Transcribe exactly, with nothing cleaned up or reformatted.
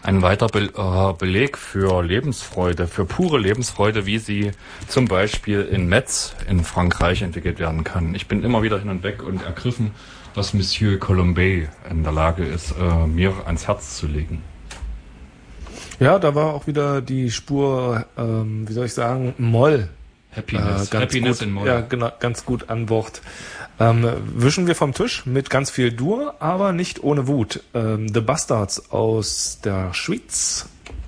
ein weiterer Be- äh, Beleg für Lebensfreude, für pure Lebensfreude, wie sie zum Beispiel in Metz in Frankreich entwickelt werden kann. Ich bin immer wieder hin und weg und ergriffen, was Monsieur Colombet in der Lage ist, äh, mir ans Herz zu legen. Ja, da war auch wieder die Spur, ähm, wie soll ich sagen, Moll. Happiness, äh, ganz Happiness gut, in Moll. Ja, genau, ganz gut an Bord. Ähm, wischen wir vom Tisch mit ganz viel Dur, aber nicht ohne Wut. Ähm, The Bastards aus der Schweiz